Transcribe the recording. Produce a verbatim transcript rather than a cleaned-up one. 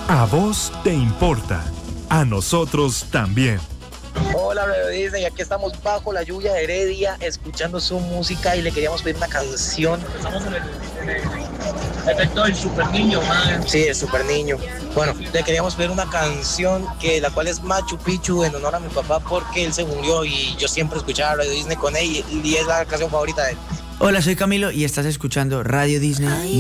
A vos te importa, a nosotros también. Hola Radio Disney, aquí estamos bajo la lluvia de Heredia escuchando su música y le queríamos pedir una canción. Estamos en el, en el efecto del super niño, man. Sí, el super niño. Bueno, le queríamos pedir una canción que la cual es Machu Picchu en honor a mi papá porque él se murió y yo siempre escuchaba Radio Disney con él y, y es la canción favorita de él. Hola, soy Camilo y estás escuchando Radio Disney.